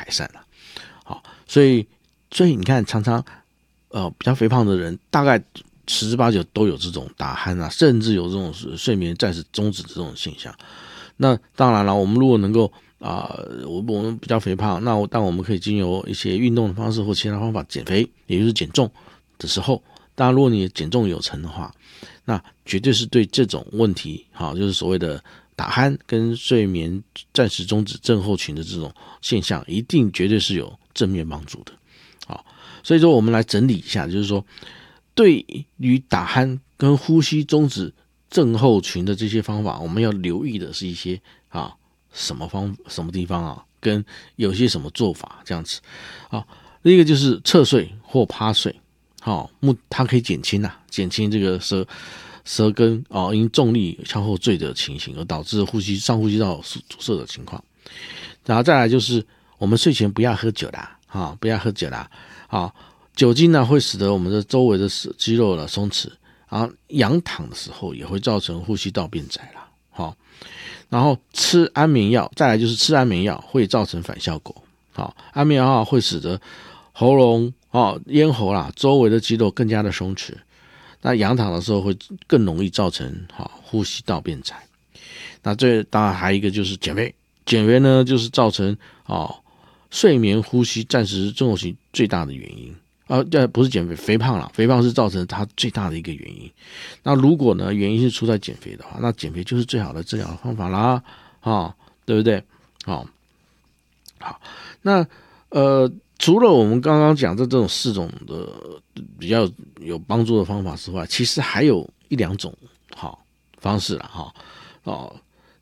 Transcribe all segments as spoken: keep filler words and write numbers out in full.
改善了。好，所以所以你看，常常呃比较肥胖的人，大概十之八九都有这种打鼾啊，甚至有这种睡眠暂时终止这种现象。那当然了，我们如果能够啊、呃，我我们比较肥胖，那但我们可以经由一些运动的方式或其他方法减肥，也就是减重的时候，当然如果你减重有成的话，那绝对是对这种问题，好，就是所谓的打鼾跟睡眠暂时终止症候群的这种现象，一定绝对是有正面帮助的。好，所以说我们来整理一下，就是说对于打鼾跟呼吸终止症候群的这些方法，我们要留意的是一些啊什么方什么地方啊，跟有些什么做法这样子。好，第一个就是侧睡或趴睡，好，目它可以减轻啊，减轻这个舌舌根哦因重力向后坠的情形，而导致呼吸上呼吸道阻塞的情况。然后再来就是我们睡前不要喝酒啦，啊，不要喝酒啦，啊，酒精呢会使得我们的周围的肌肉呢松弛，然后仰躺的时候也会造成呼吸道变窄啦，好。然后吃安眠药，再来就是吃安眠药会造成反效果。好，安眠药会使得喉咙、哦、咽喉啦周围的肌肉更加的松弛，那仰躺的时候会更容易造成好、哦、呼吸道变窄。那这当然还有一个就是减肥，减肥呢就是造成哦睡眠呼吸暂时症候群最大的原因。啊，这不是减肥，肥胖啦，肥胖是造成它最大的一个原因。那如果呢，原因是出在减肥的话，那减肥就是最好的治疗的方法啦，啊，对不对？好，好，那呃，除了我们刚刚讲的这种四种的比较有帮助的方法之外，其实还有一两种好方式啦，哈，哦，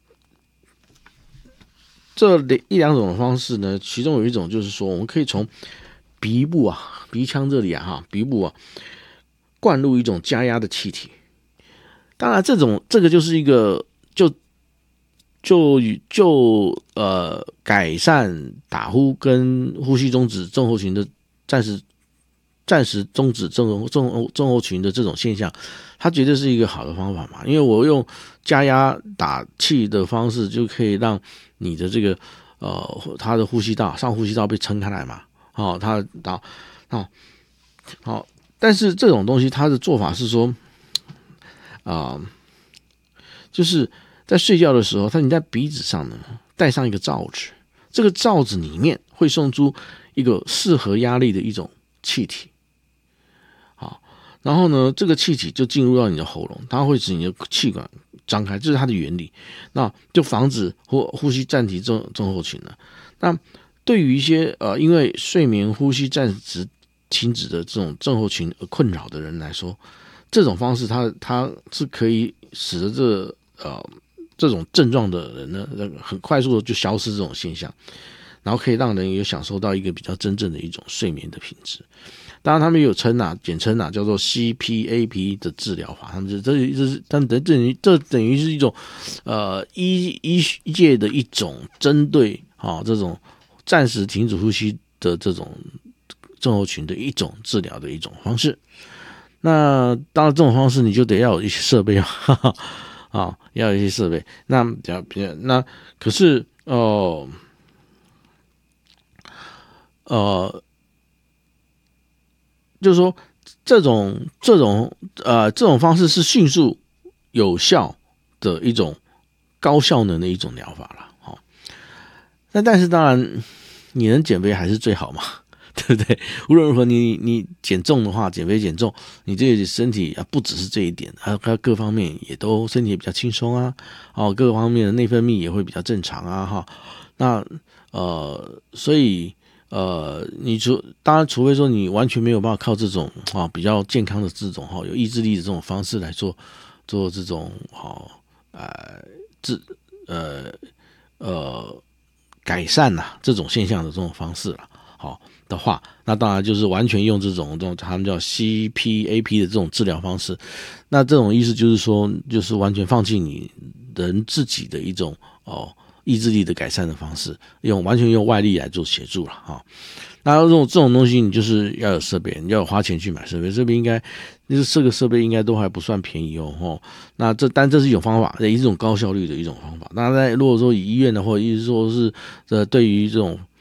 这一两种的方式呢，其中有一种就是说，我们可以从鼻部啊。鼻腔这里啊，哈，鼻部啊，灌入一种加压的气体。当然，这种这个就是一个就就就呃改善打呼跟呼吸终止症候群的暂时暂时终止症候症症候群的这种现象，它绝对是一个好的方法嘛。因为我用加压打气的方式，就可以让你的这个呃它的呼吸道上呼吸道被撑开来嘛。哦，它打。好，好，但是这种东西它的做法是说，啊、呃，就是在睡觉的时候，它你在鼻子上呢带上一个罩子，这个罩子里面会送出一个适合压力的一种气体，好，然后呢，这个气体就进入到你的喉咙，它会使你的气管张开，这是它的原理，那就防止呼呼吸暂停症症候群了。那对于一些呃因为睡眠呼吸暂时停止的这种症候群而困扰的人来说，这种方式它它是可以使得这呃这种症状的人呢，很快速的就消失这种现象，然后可以让人也享受到一个比较真正的一种睡眠的品质。当然，他们有称啊，简称啊，叫做 C P A P 的治疗法。他们这这这是，但等等于这等于是一种呃医医界的一种针对啊、哦、这种暂时停止呼吸的这种症候群的一种治疗的一种方式。那当然，这种方式你就得要有一些设备啊，啊，要有一些设备。那比较比较那可是哦呃。呃就是说，这种这种呃这种方式是迅速有效的一种高效能的一种疗法了，好、哦。那但是当然，你能减肥还是最好嘛，对不对？无论如何你，你你减重的话，减肥减重，你这个身体啊不只是这一点，还有各方面也都身体也比较轻松啊，哦，各方面的内分泌也会比较正常啊，哈。那呃，所以。呃，你除当然，除非说你完全没有办法靠这种啊比较健康的这种哈有意志力的这种方式来做做这种好呃治呃呃改善呐、啊、这种现象的这种方式了，好的话，那当然就是完全用这种这种他们叫 C P A P 的这种治疗方式。那这种意思就是说，就是完全放弃你人自己的一种哦。意志力的改善的方式，用完全用外力来做协助了哈。那这种这种东西，你就是要有设备，你要有花钱去买设备，设备应该，就是这个设备应该都还不算便宜哦。吼，那这但这是一种方法，也是一种高效率的一种方法。那在如果说以医院的或者是说是呃对于这种